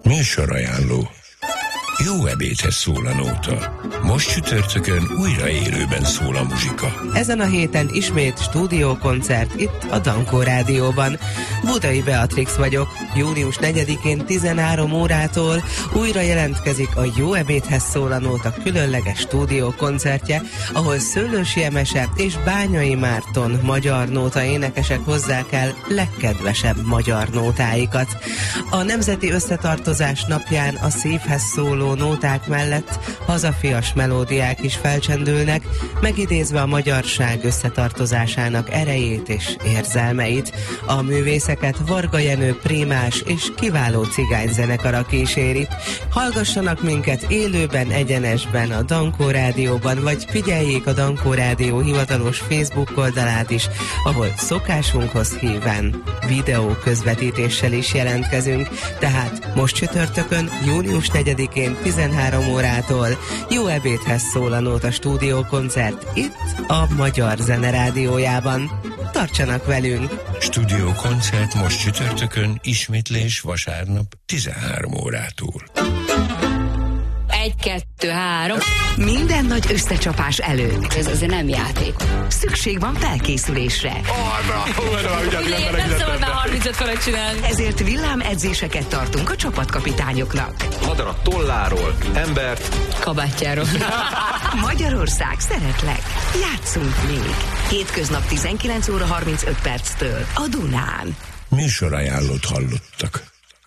Műsorajánló. Jó ebédhez szól a nóta. Most csütörtökön újra élőben szól a muzsika. Ezen a héten ismét stúdiókoncert itt a Dankó Rádióban. Budai Beatrix vagyok. Június 4-én 13 órától újra jelentkezik a Jó ebédhez szól a nóta különleges stúdiókoncertje, ahol Szőlősi Emese és Bányai Márton magyar nóta énekesek hozzák el legkedvesebb magyar nótáikat. A Nemzeti Összetartozás napján a szívhez szóló nóták mellett hazafias melódiák is felcsendülnek, megidézve a magyarság összetartozásának erejét és érzelmeit. A művészeket Varga Jenő prímás és kiváló cigányzenekara kíséri. Hallgassanak minket élőben, egyenesben a Dankó Rádióban, vagy figyeljék a Dankó Rádió hivatalos Facebook oldalát is, ahol szokásunkhoz híven videó közvetítéssel is jelentkezünk. Tehát most csütörtökön, június 4-én 13 órától Jó ebédhez szól a nóta stúdiókoncert itt a Magyar Zene Rádiójában. Tartsanak velünk! Stúdiókoncert most csütörtökön, ismétlés vasárnap 13 órától. 1, 2, 3. Minden nagy összecsapás előtt. Ez azért nem játék. Szükség van felkészülésre. Nem szabad már 35 fölött csinálni. Ezért villámedzéseket tartunk a csapatkapitányoknak. Madarat tolláról, embert Kabátjáról. Magyarország, szeretlek. Játszunk még. Hétköznap 19 óra 35 perctől a Dunán. Műsorajánlót hallottak.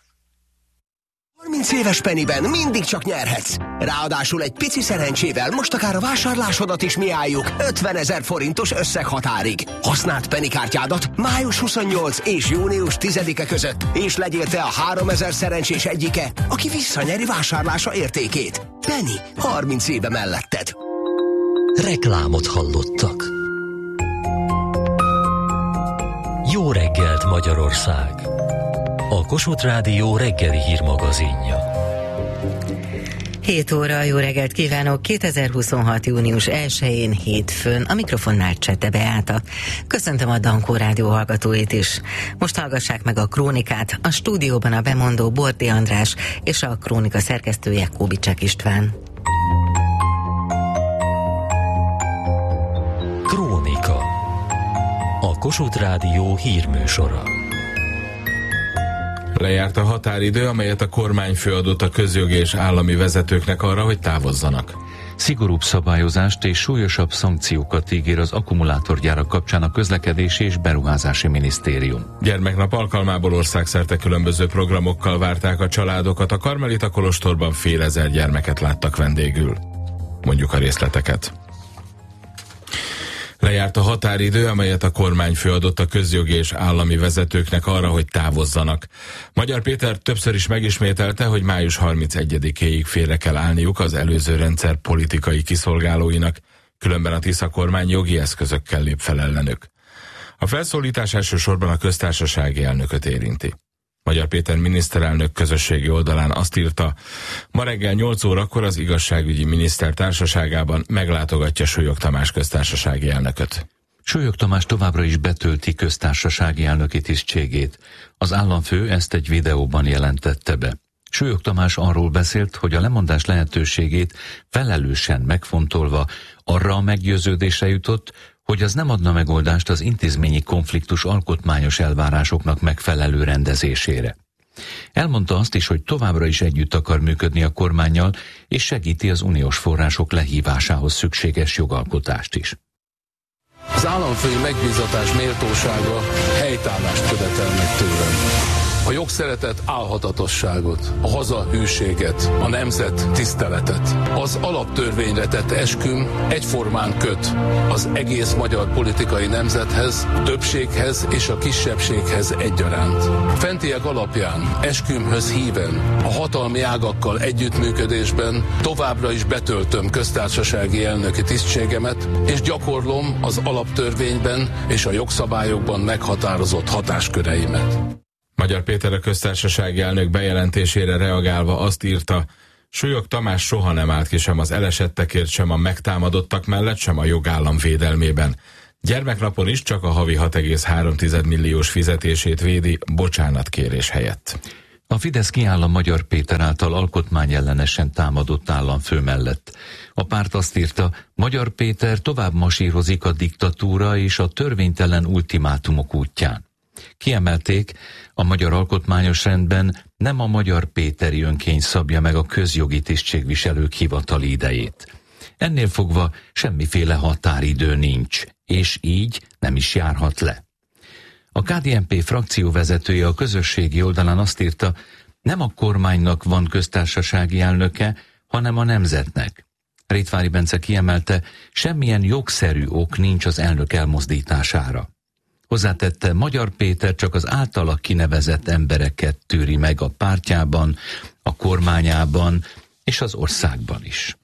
30 éves Pennyben mindig csak nyerhetsz. Ráadásul egy pici szerencsével most akár a vásárlásodat is mi álljuk 50 000 forintos összeghatárig. Használd Penny kártyádat május 28 és június 10-e között, és legyél te a 3000 szerencsés egyike, aki visszanyeri vásárlása értékét. Penny, 30 éve melletted. Reklámot hallottak. Jó reggelt, Magyarország! A Kossuth Rádió reggeli hírmagazinja. 7 óra, jó reggelt kívánok! 2026. június 1-én hétfőn a mikrofonnál Csete Beáta. Köszöntöm a Dankó Rádió hallgatóit is. Most hallgassák meg a krónikát, a stúdióban a bemondó Bordi András és a krónika szerkesztője Kóbicsák István. Krónika. A Kossuth Rádió hírműsora. Lejárt a határidő, amelyet a kormányfő adott a közjogi és állami vezetőknek arra, hogy távozzanak. Szigorúbb szabályozást és súlyosabb szankciókat ígér az akkumulátorgyárak kapcsán a Közlekedési és Beruházási Minisztérium. Gyermeknap alkalmából országszerte különböző programokkal várták a családokat. A Karmelita kolostorban fél ezer gyermeket láttak vendégül. Mondjuk a részleteket. Lejárt a határidő, amelyet a kormányfő adott a közjogi és állami vezetőknek arra, hogy távozzanak. Magyar Péter többször is megismételte, hogy május 31-éig félre kell állniuk az előző rendszer politikai kiszolgálóinak, különben a Tisza kormány jogi eszközökkel lép fel ellenük. A felszólítás elsősorban a köztársasági elnököt érinti. Magyar Péter miniszterelnök közösségi oldalán azt írta, ma reggel 8 órakor az igazságügyi miniszter társaságában meglátogatja Súlyog Tamás köztársasági elnököt. Súlyog Tamás továbbra is betölti köztársasági elnöki tisztségét. Az államfő ezt egy videóban jelentette be. Súlyog Tamás arról beszélt, hogy a lemondás lehetőségét felelősen megfontolva arra a meggyőződésre jutott, hogy az nem adna megoldást az intézményi konfliktus alkotmányos elvárásoknak megfelelő rendezésére. Elmondta azt is, hogy továbbra is együtt akar működni a kormánnyal, és segíti az uniós források lehívásához szükséges jogalkotást is. Az államfői megbízatás méltósága helytállást követel meg tőlem. A jogszeretet, álhatatosságot, a haza hűséget, a nemzet tiszteletet. Az alaptörvényre tett esküm egyformán köt az egész magyar politikai nemzethez, többséghez és a kisebbséghez egyaránt. Fentiek alapján, eskümhöz híven, a hatalmi ágakkal együttműködésben továbbra is betöltöm köztársasági elnöki tisztségemet, és gyakorlom az alaptörvényben és a jogszabályokban meghatározott hatásköreimet. Magyar Péter a köztársasági elnök bejelentésére reagálva azt írta, Súlyog Tamás soha nem állt ki sem az elesettekért, sem a megtámadottak mellett, sem a jogállam védelmében. Gyermeknapon is csak a havi 6,3 milliós fizetését védi bocsánatkérés helyett. A Fidesz kiáll a Magyar Péter által alkotmányellenesen támadott államfő mellett. A párt azt írta, Magyar Péter tovább masírozik a diktatúra és a törvénytelen ultimátumok útján. Kiemelték, a magyar alkotmányos rendben nem a Magyar Péteri önkény szabja meg a közjogi tisztségviselők hivatali idejét. Ennél fogva semmiféle határidő nincs, és így nem is járhat le. A KDNP frakcióvezetője a közösségi oldalán azt írta, nem a kormánynak van köztársasági elnöke, hanem a nemzetnek. Rétvári Bence kiemelte, semmilyen jogszerű ok nincs az elnök elmozdítására. Hozzátette, Magyar Péter csak az általa kinevezett embereket tűri meg a pártjában, a kormányában és az országban is.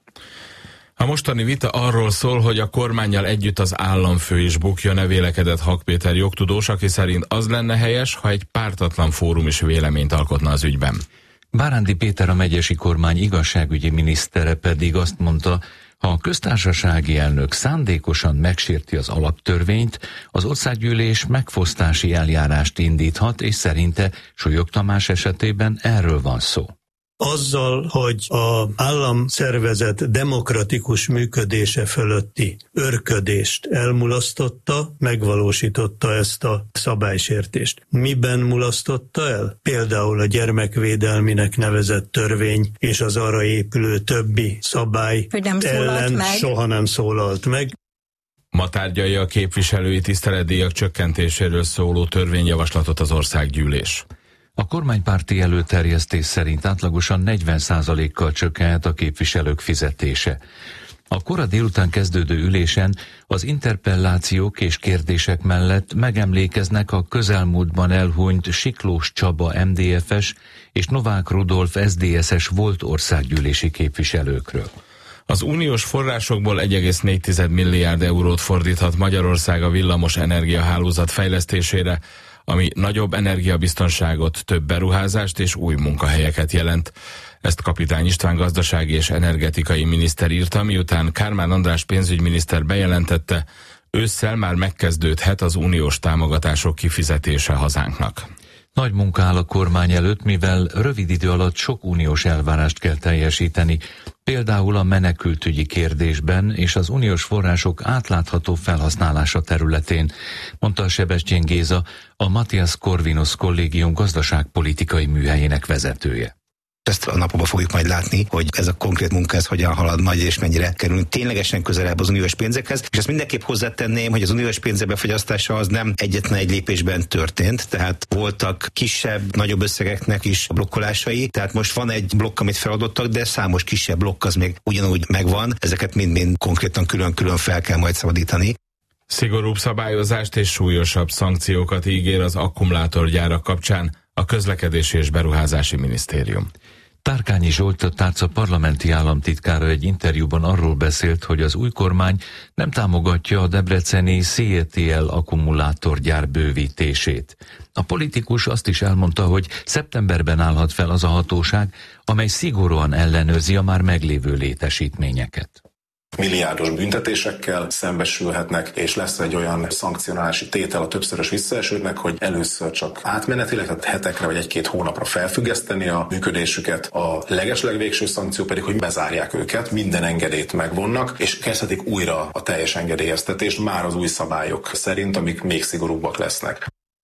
A mostani vita arról szól, hogy a kormánnyal együtt az államfő is bukjon-e, vélekedett Hak Péter jogtudós, aki szerint az lenne helyes, ha egy pártatlan fórum is véleményt alkotna az ügyben. Bárándi Péter, a megyesi kormány igazságügyi minisztere pedig azt mondta, ha a köztársasági elnök szándékosan megsérti az alaptörvényt, az országgyűlés megfosztási eljárást indíthat, és szerinte Súlyog Tamás esetében erről van szó. Azzal, hogy az államszervezet demokratikus működése fölötti örködést elmulasztotta, megvalósította ezt a szabálysértést. Miben mulasztotta el? Például a gyermekvédelminek nevezett törvény és az arra épülő többi szabály ellen soha nem szólalt meg. Ma tárgyalja a képviselői tiszteletdíjak csökkentéséről szóló törvényjavaslatot az országgyűlés. A kormánypárti előterjesztés szerint átlagosan 40%-kal csökkenhet a képviselők fizetése. A kora délután kezdődő ülésen az interpellációk és kérdések mellett megemlékeznek a közelmúltban elhunyt Siklós Csaba MDF-es és Novák Rudolf SZDSZ-es volt országgyűlési képviselőkről. Az uniós forrásokból 1,4 milliárd eurót fordíthat Magyarország a villamos energiahálózat fejlesztésére, ami nagyobb energiabiztonságot, több beruházást és új munkahelyeket jelent. Ezt Kapitány István gazdasági és energetikai miniszter írta, miután Kármán András pénzügyminiszter bejelentette, ősszel már megkezdődhet az uniós támogatások kifizetése hazánknak. Nagy munka áll a kormány előtt, mivel rövid idő alatt sok uniós elvárást kell teljesíteni, például a menekültügyi kérdésben és az uniós források átlátható felhasználása területén, mondta Sebestyén Géza, a Matthias Corvinus Kollégium gazdaságpolitikai műhelyének vezetője. Ezt a napokban fogjuk majd látni, hogy ez a konkrét munka ez hogyan halad majd és mennyire kerülünk ténylegesen közelebb az uniós pénzekhez. És ezt mindenképp hozzátenném, hogy az uniós pénzek befagyasztása az nem egyetlen egy lépésben történt, tehát voltak kisebb, nagyobb összegeknek is blokkolásai, tehát most van egy blokk, amit feladottak, de számos kisebb blokk az még ugyanúgy megvan, ezeket mind-mind konkrétan külön-külön fel kell majd szabadítani. Szigorúbb szabályozást és súlyosabb szankciókat ígér az akkumulátorgyárak kapcsán a Közlekedési és Beruházási Minisztérium. Tárkányi Zsolt, a tárca parlamenti államtitkára egy interjúban arról beszélt, hogy az új kormány nem támogatja a debreceni CETL akkumulátorgyár bővítését. A politikus azt is elmondta, hogy szeptemberben állhat fel az a hatóság, amely szigorúan ellenőrzi a már meglévő létesítményeket. Milliárdos büntetésekkel szembesülhetnek, és lesz egy olyan szankcionálási tétel a többszörös visszaesőknek, hogy először csak átmenetileg, tehát hetekre vagy egy-két hónapra felfüggeszteni a működésüket, a legeslegvégső szankció pedig, hogy bezárják őket, minden engedélyt megvonnak, és kezdhetik újra a teljes engedélyeztetést már az új szabályok szerint, amik még szigorúbbak lesznek.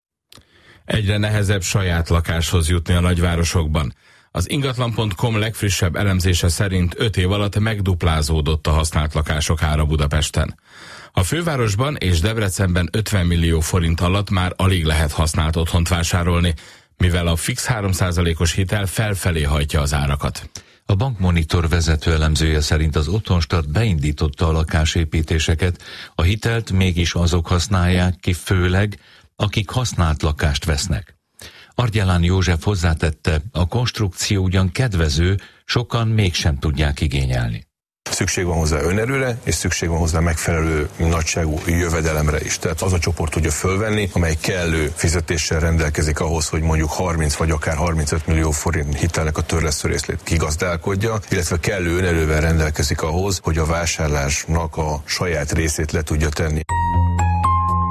Egyre nehezebb saját lakáshoz jutni a nagyvárosokban. Az ingatlan.com legfrissebb elemzése szerint 5 év alatt megduplázódott a használt lakások ára Budapesten. A fővárosban és Debrecenben 50 millió forint alatt már alig lehet használt otthont vásárolni, mivel a fix 3%-os hitel felfelé hajtja az árakat. A Bankmonitor vezető elemzője szerint az Otthonstat beindította a lakásépítéseket, a hitelt mégis azok használják ki főleg, akik használt lakást vesznek. Argyelán József hozzátette, a konstrukció ugyan kedvező, sokan mégsem tudják igényelni. Szükség van hozzá önerőre, és szükség van hozzá megfelelő nagyságú jövedelemre is. Tehát az a csoport tudja fölvenni, amely kellő fizetéssel rendelkezik ahhoz, hogy mondjuk 30 vagy akár 35 millió forint hitelnek a törlesztő részét kigazdálkodja, illetve kellő önerővel rendelkezik ahhoz, hogy a vásárlásnak a saját részét le tudja tenni.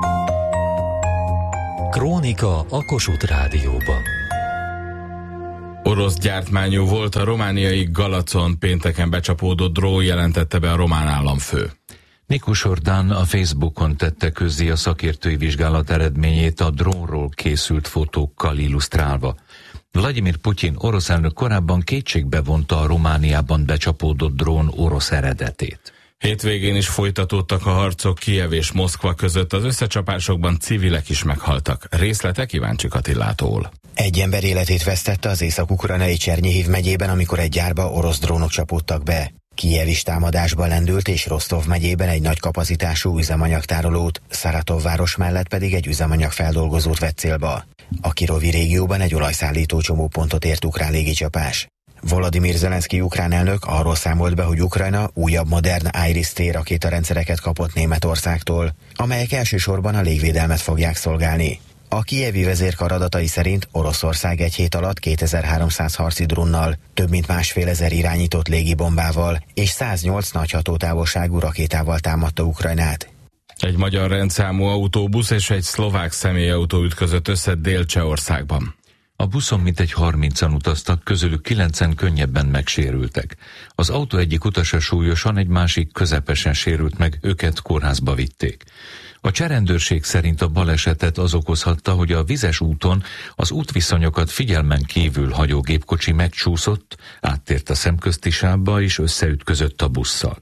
Krónika a Kossuth Rádióban. orosz gyártmányú volt, a romániai Galacon pénteken becsapódott drón, jelentette be a román államfő. Nikus Ordán a Facebookon tette közzé a szakértői vizsgálat eredményét a drónról készült fotókkal illusztrálva. Vladimir Putyin orosz elnök korábban kétségbe vonta a Romániában becsapódott drón orosz eredetét. Hétvégén is folytatódtak a harcok Kijev és Moszkva között, az összecsapásokban civilek is meghaltak. Részletek Iváncsik Attilától. Egy ember életét vesztette az észak-ukrajnai Csernyihiv megyében, amikor egy gyárba orosz drónok csapódtak be. Kijev is támadásba lendült, és Rostov megyében egy nagy kapacitású üzemanyagtárolót, Szaratov város mellett pedig egy üzemanyagfeldolgozót vett célba. A Kirovi régióban egy olajszállító csomópontot ért ukrán légicsapás. Volodymyr Zelenszky ukrán elnök arról számolt be, hogy Ukrajna újabb modern Iris-T rakétarendszereket kapott Németországtól, amelyek elsősorban a légvédelmet fogják szolgálni. A kijevi vezérkar adatai szerint Oroszország egy hét alatt 2300 harci drónnal, több mint 1500 irányított légibombával és 108 nagy hatótávolságú rakétával támadta Ukrajnát. Egy magyar rendszámú autóbusz és egy szlovák személyautó ütközött össze Dél-Csehországban. A buszon mintegy 30-an utaztak, közülük 9-en könnyebben megsérültek. Az autó egyik utasa súlyosan, egy másik közepesen sérült meg, őket kórházba vitték. A cseh rendőrség szerint a balesetet az okozhatta, hogy a vizes úton az útviszonyokat figyelmen kívül hagyó gépkocsi megcsúszott, áttért a szemközti sávba és összeütközött a busszal.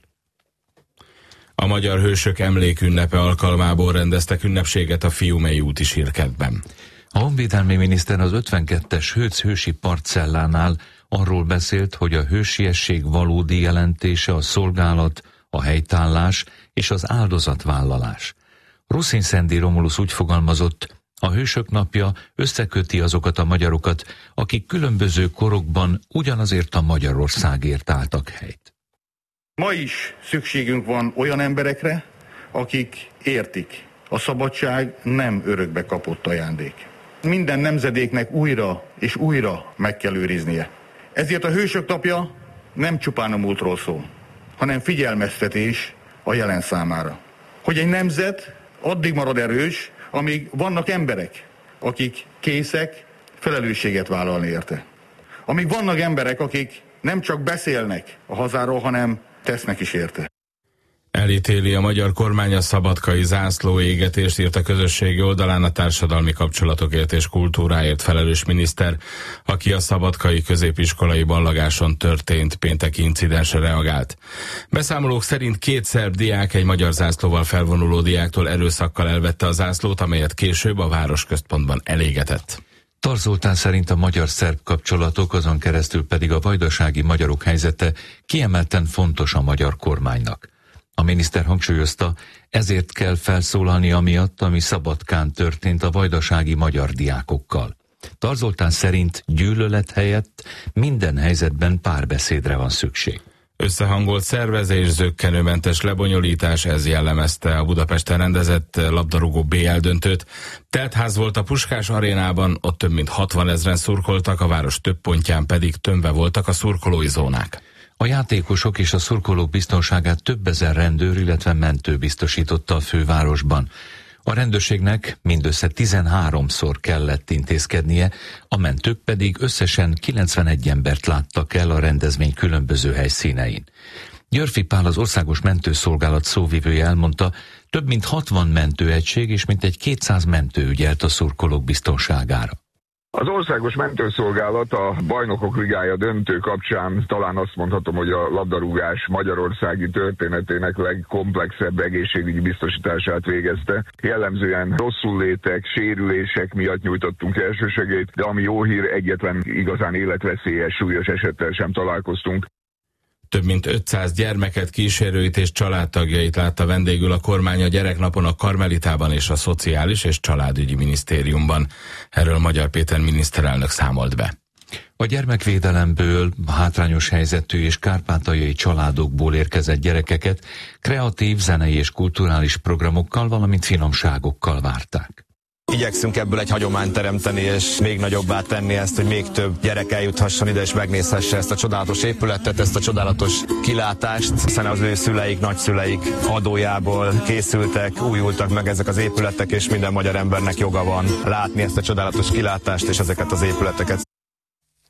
A magyar hősök emlékünnepe alkalmából rendeztek ünnepséget a Fiumei úti sírkertben. A honvédelmi miniszter az 52-es Hőc hősi parcellánál arról beszélt, hogy a hősiesség valódi jelentése a szolgálat, a helytállás és az áldozatvállalás. Ruszin Szendi Romulusz úgy fogalmazott, a Hősök napja összeköti azokat a magyarokat, akik különböző korokban ugyanazért a Magyarországért álltak helyt. Ma is szükségünk van olyan emberekre, akik értik, a szabadság nem örökbe kapott ajándék. Minden nemzedéknek újra és újra meg kell őriznie. Ezért a Hősök napja nem csupán a múltról szól, hanem figyelmeztetés a jelen számára. Hogy egy nemzet addig marad erős, amíg vannak emberek, akik készek felelősséget vállalni érte. Amíg vannak emberek, akik nem csak beszélnek a hazáról, hanem tesznek is érte. Elítéli a magyar kormány a szabadkai zászlóégetést, írt a közösségi oldalán a társadalmi kapcsolatokért és kultúráért felelős miniszter, aki a szabadkai középiskolai ballagáson történt pénteki incidensre reagált. Beszámolók szerint 2 szerb diák egy magyar zászlóval felvonuló diáktól erőszakkal elvette a zászlót, amelyet később a városközpontban elégetett. Tar Zoltán szerint a magyar-szerb kapcsolatok, azon keresztül pedig a vajdasági magyarok helyzete kiemelten fontos a magyar kormánynak. A miniszter hangsúlyozta, ezért kell felszólalni amiatt, ami Szabadkán történt a vajdasági magyar diákokkal. Tar Zoltán szerint gyűlölet helyett minden helyzetben párbeszédre van szükség. Összehangolt szervezés, zökkenőmentes lebonyolítás, ez jellemezte a Budapesten rendezett labdarúgó BL döntőt. Teltház volt a Puskás arénában, ott több mint 60 000-en szurkoltak, a város több pontján pedig tömve voltak a szurkolói zónák. A játékosok és a szurkolók biztonságát több ezer rendőr, illetve mentő biztosította a fővárosban. A rendőrségnek mindössze 13-szor kellett intézkednie, a mentők pedig összesen 91 embert láttak el a rendezvény különböző helyszínein. Györfi Pál, az Országos Mentőszolgálat szóvivője elmondta, több mint 60 mentőegység és mintegy 200 mentő ügyelt a szurkolók biztonságára. Az Országos Mentőszolgálat a Bajnokok Ligája döntő kapcsán talán azt mondhatom, hogy a labdarúgás magyarországi történetének legkomplexebb egészségügyi biztosítását végezte. Jellemzően rosszullétek, sérülések miatt nyújtottunk elsősegélyt, de ami jó hír, egyetlen igazán életveszélyes, súlyos esettel sem találkoztunk. Több mint 500 gyermeket, kísérőit és családtagjait látta vendégül a kormány a gyereknapon a Karmelitában és a Szociális és Családügyi Minisztériumban. Erről Magyar Péter miniszterelnök számolt be. A gyermekvédelemből, hátrányos helyzetű és kárpátaljai családokból érkezett gyerekeket kreatív, zenei és kulturális programokkal, valamint finomságokkal várták. Igyekszünk ebből egy hagyományt teremteni, és még nagyobbá tenni ezt, hogy még több gyerek eljuthasson ide, és megnézhesse ezt a csodálatos épületet, ezt a csodálatos kilátást, hiszen az ő szüleik, nagyszüleik adójából készültek, újultak meg ezek az épületek, és minden magyar embernek joga van látni ezt a csodálatos kilátást és ezeket az épületeket.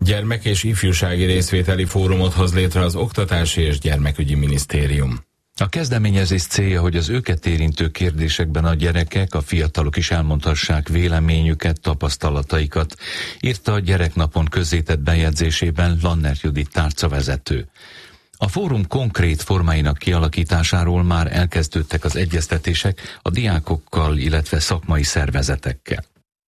Gyermek- és ifjúsági részvételi fórumot hoz létre az Oktatási és Gyermekügyi Minisztérium. A kezdeményezés célja, hogy az őket érintő kérdésekben a gyerekek, a fiatalok is elmondhassák véleményüket, tapasztalataikat, írta a Gyereknapon közzétett bejegyzésében Lanner Judit tárcavezető. A fórum konkrét formáinak kialakításáról már elkezdődtek az egyeztetések a diákokkal, illetve szakmai szervezetekkel.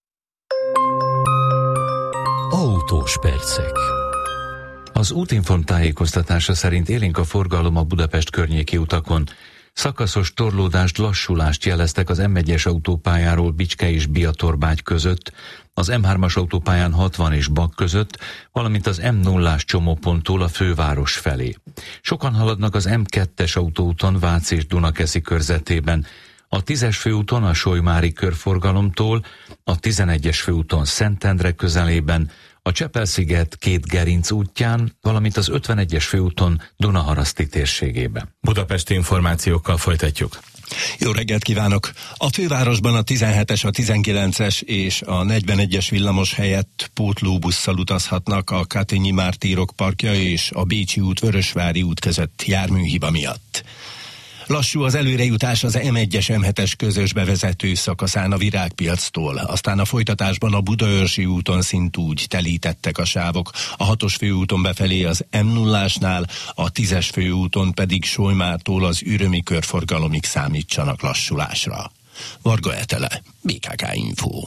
Autós percek. Az Útinform tájékoztatása szerint élénk a forgalom a Budapest környéki utakon. Szakaszos torlódást, lassulást jeleztek az M1-es autópályáról Bicske és Biatorbágy között, az M3-as autópályán 60 és Bak között, valamint az M0-ás csomóponttól a főváros felé. Sokan haladnak az M2-es autóúton Vác és Dunakeszi körzetében, a 10-es főúton a Solymári körforgalomtól, a 11-es főúton Szentendre közelében, a Csepel-sziget Két Gerinc útján, valamint az 51-es főúton Dunaharaszti térségében. Budapesti információkkal folytatjuk. Jó reggelt kívánok! A fővárosban a 17-es, a 19-es és a 41-es villamos helyett pótlóbusszal utazhatnak a Katynyi Mártírok parkja és a Bécsi út Vörösvári út között járműhiba miatt. Lassú az előrejutás az M1-es M7-es közös bevezető szakaszán a Virágpiactól, aztán a folytatásban a Budaörsi úton szintúgy telítettek a sávok, a 6-os főúton befelé az M0-ásnál, a 10-es főúton pedig Solymártól az Ürömi körforgalomig számítsanak lassulásra. Varga Etele, BKK Info.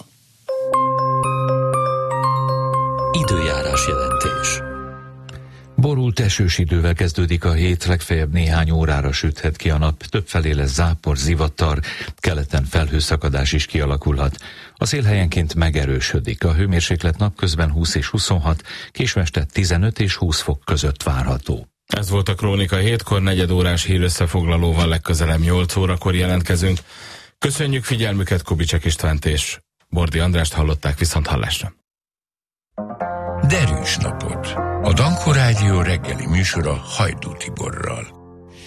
Időjárás jelentés. Borult esős idővel kezdődik a hét, legfeljebb néhány órára süthet ki a nap, többfelé lesz zápor, zivatar, keleten felhőszakadás is kialakulhat. A szél helyenként megerősödik, a hőmérséklet napközben 20 és 26, késő este 15 és 20 fok között várható. Ez volt a Krónika 7-kor, negyedórás hírösszefoglalóval legközelebb 8 órakor jelentkezünk. Köszönjük figyelmüket, Kubicek Istvánt és Bordi Andrást hallották, viszonthallásra. Derűs napot! A Dankó Rádió reggeli műsora Hajdú Tiborral.